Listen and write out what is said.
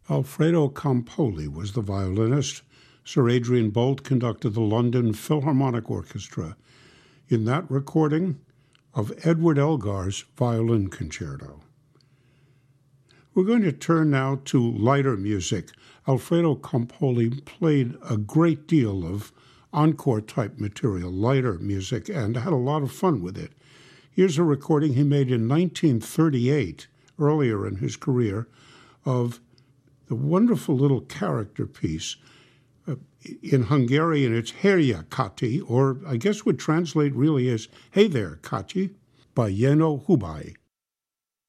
Alfredo Campoli was the violinist. Sir Adrian Boult conducted the London Philharmonic Orchestra in that recording of Edward Elgar's Violin Concerto. We're going to turn now to lighter music. Alfredo Campoli played a great deal of encore-type material, lighter music, and had a lot of fun with it. Here's a recording he made in 1938, earlier in his career, of the wonderful little character piece. In Hungarian, it's Herja Kati, or I guess would translate really as Hey There, Kati, by Jenő Hubay.